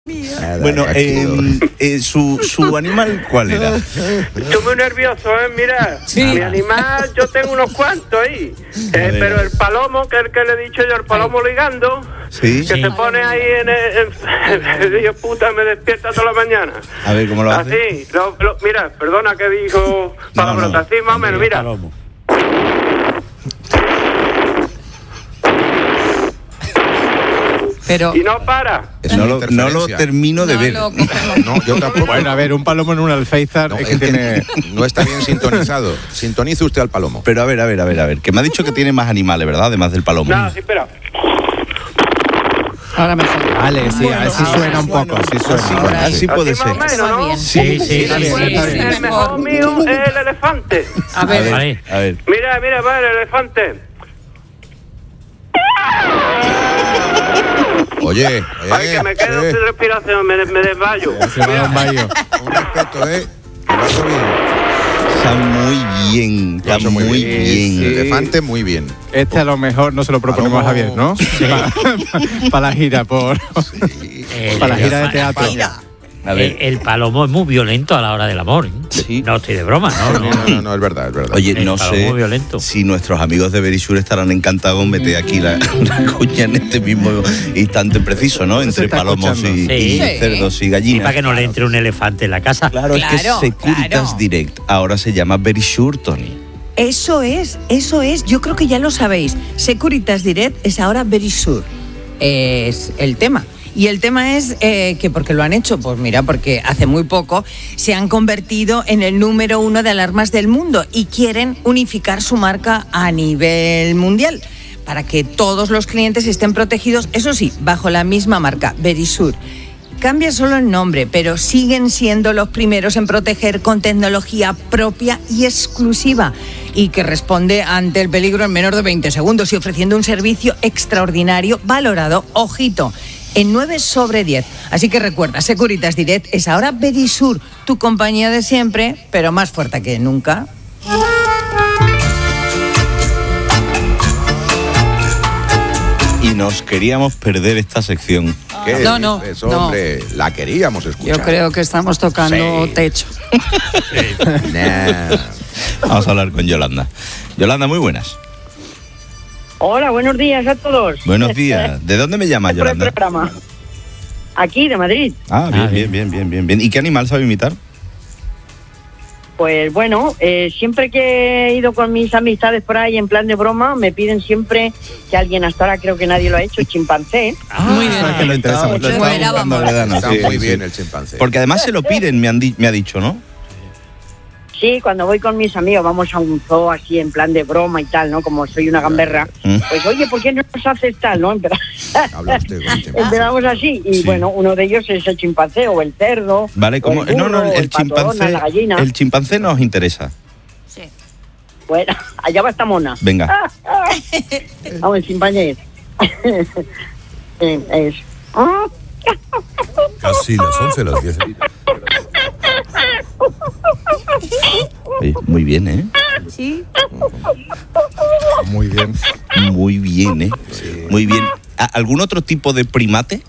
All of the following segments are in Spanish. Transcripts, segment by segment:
Bueno, su animal, ¿cuál era? Estoy muy nervioso, mira. Sí. Mi animal, yo tengo unos cuantos ahí. Pero el palomo, que es el que le he dicho yo, el palomo ligando, ¿sí? Que se pone ahí Dios puta, me despierta toda la mañana. A ver, ¿cómo lo hace? Así, mira, perdona que dijo palabrota, así más o menos, mira. Palomo. Pero y no para. No lo termino de ver. No, yo tampoco. Bueno, a ver, un palomo en un alféizar es que tiene... No está bien sintonizado. Sintonice usted al palomo. Pero a ver. Que me ha dicho que tiene más animales, ¿verdad? Además del palomo. No, sí, espera. Ahora mejor. Vale, sí, así suena un poco. Así suena. Así puede ser. Más o menos, ¿no? Sí. El mejor mío es el elefante. A ver. Mira, el elefante. Oye, ay, que me quedo sin respiración, me desmayo. Un respeto, que lo hace bien. Está muy bien. El elefante, muy bien. Este a lo mejor no se lo proponemos a Javier, ¿no? Sí. Para la gira, para la gira de teatro. El palomo es muy violento a la hora del amor, ¿eh? Sí. No estoy de broma, No, es verdad. Oye, no sé si nuestros amigos de Verisur estarán encantados con meter aquí la cuña en este mismo instante preciso, ¿no? Entre palomos y cerdos y gallinas. Y para que no le entre un elefante en la casa. Claro, es que Securitas Direct ahora se llama Verisur, Tony. Eso es. Yo creo que ya lo sabéis. Securitas Direct es ahora Verisur. Es el tema. Y el tema es que porque lo han hecho, pues mira, porque hace muy poco se han convertido en el número 1 de alarmas del mundo y quieren unificar su marca a nivel mundial para que todos los clientes estén protegidos, eso sí, bajo la misma marca, Verisur. Cambia solo el nombre, pero siguen siendo los primeros en proteger con tecnología propia y exclusiva y que responde ante el peligro en menos de 20 segundos y ofreciendo un servicio extraordinario valorado, ojito, en 9 sobre 10. Así que recuerda, Securitas Direct es ahora Verisur, tu compañía de siempre, pero más fuerte que nunca. Y nos queríamos perder esta sección. ¿Qué dices, hombre? La queríamos escuchar. Yo creo que estamos tocando techo. Vamos a hablar con Yolanda. Yolanda, muy buenas. Hola, buenos días a todos. Buenos días. ¿De dónde me llamas, Yolanda? Aquí, de Madrid. Bien. ¿Y qué animal sabe imitar? Pues bueno, siempre que he ido con mis amistades por ahí en plan de broma, me piden siempre que alguien, hasta ahora creo que nadie lo ha hecho, chimpancé. Muy bien. Que lo interesa mucho. Está muy bien el chimpancé. Porque además se lo piden, me ha dicho, ¿no? Sí, cuando voy con mis amigos vamos a un zoo así en plan de broma y tal, ¿no? Como soy una gamberra, pues oye, ¿por qué no nos haces tal, no? Empezamos así y bueno, uno de ellos es el chimpancé o el cerdo. Vale, como el chimpancé, la gallina. El chimpancé nos interesa. Sí. Bueno, allá va esta mona. Venga. Vamos, el chimpancé. Es. Casi las 11, las 10. Muy bien, ¿eh? Sí. Muy bien. Muy bien, ¿eh? Sí. Muy bien. ¿Algún otro tipo de primate?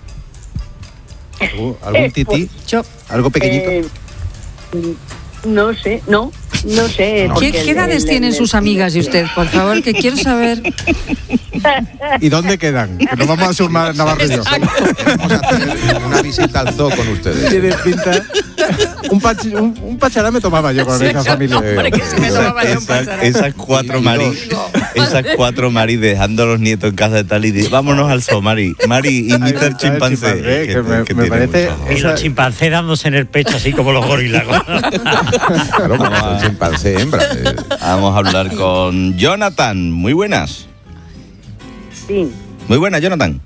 ¿Algún tití? ¿Algo pequeñito? No sé. ¿Qué edades tienen sus amigas y usted? Por favor, que quiero saber. ¿Y dónde quedan? Que nos vamos a sumar Navarro y yo. Vamos a hacer una visita al zoo con ustedes. Tiene pinta. Un pachará me tomaba yo con esa familia. Hombre, que si me tomaba yo un pachará. Esas cuatro Mari dejando a los nietos en casa de tal y vámonos al zoo, Mari, imita el chimpancé. Que me parece. Y los chimpancés dándose en el pecho así como los gorilas. Claro, como el chimpancé hembra. Vamos a hablar con Jonathan. Muy buenas. Sí. Muy buenas, Jonathan.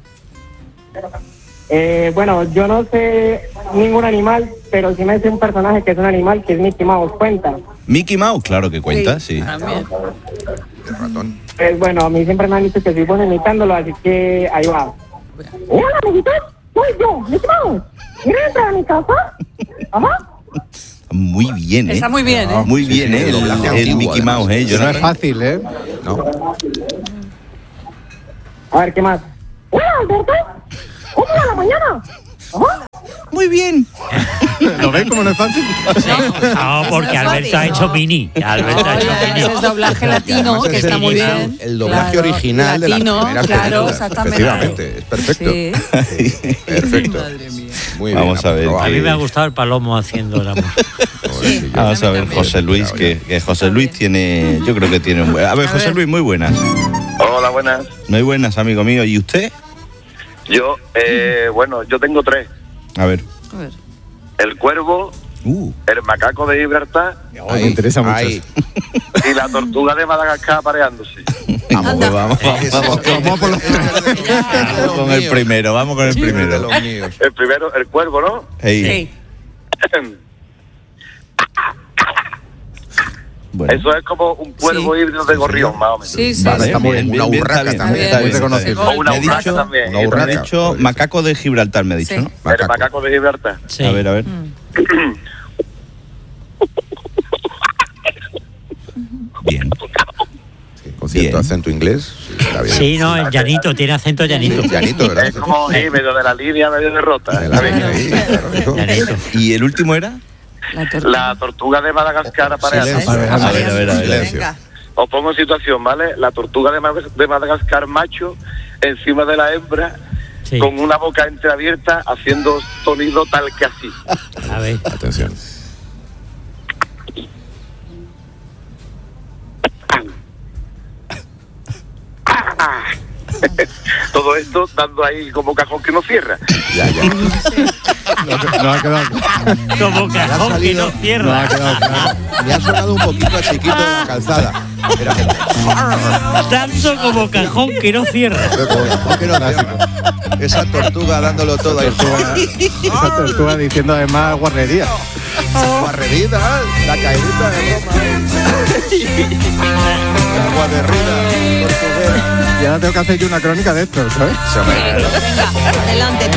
Bueno, yo no sé ningún animal, pero sí me sé un personaje que es un animal, que es Mickey Mouse. ¿Cuenta? Mickey Mouse, claro que cuenta, sí. El ratón. Bueno, a mí siempre me han dicho que soy bueno imitándolo, así que ahí va. Hola, amiguitos, soy yo, Mickey Mouse. ¿Quieres entrar a mi casa? Ajá. Muy bien, ¿eh? Está muy bien, ¿eh? Muy bien, ¿eh? El Mickey Mouse, ¿eh? No es fácil, ¿eh? No. A ver, ¿qué más? Hola, Alberto. ¿Cómo va la mañana? Muy bien. ¿Lo ves como no es fácil? No, porque Alberto ha hecho mini. Alberto ha hecho mini. Ese es doblaje latino, que está muy bien. El doblaje original latino, de las primeras películas. Exactamente. Efectivamente, es perfecto. Sí. Perfecto. Muy bien. Vamos a ver. A mí me ha gustado el Palomo haciendo la música. Vamos a ver, José Luis, que José Luis tiene, yo creo que tiene un buen... A ver, José Luis, muy buenas. Hola, buenas. Muy buenas, amigo mío. ¿Y usted? Yo, bueno, yo tengo 3. A ver. El cuervo, el macaco de Gibraltar. Me interesa mucho. Y la tortuga de Madagascar apareándose. Vamos por los vamos con el primero, vamos con el primero. El primero, el cuervo, ¿no? Sí. Bueno. Eso es como un cuervo híbrido de gorrión, más o menos. Sí. Vale, está muy bien. Una urraca también. Muy reconocido. O una urraca también. Una urraca. Me ha dicho macaco de Gibraltar, me ha dicho, ¿no? El macaco de Gibraltar. Sí. A ver. Bien. Con cierto acento inglés. Está bien. Sí, no, el llanito, tiene acento llanito. Llanito, ¿verdad? Es como medio de la línea, medio de rota. Llanito. ¿Y el último era? La tortuga de Madagascar apareándose. A ver. Silencio. Os pongo en situación, ¿vale? La tortuga de Madagascar macho encima de la hembra, Sí. con una boca entreabierta, haciendo sonido tal que así. A ver. Atención. Todo esto dando ahí como cajón que no cierra. Ya. No ha quedado. Como cajón que no No cierra. ha quedado claro. Me ha sonado un poquito a Chiquito de la Calzada. Mira, Tanto como cajón que no cierra. ¿por qué no cierra? Esa tortuga dándolo todo ahí. Esa tortuga diciendo además guarrería. Guarrerida, la caidita de Roma. La guarrerida portuguesa. Y ahora tengo que hacer yo una crónica de esto, ¿sabes? Venga, adelante.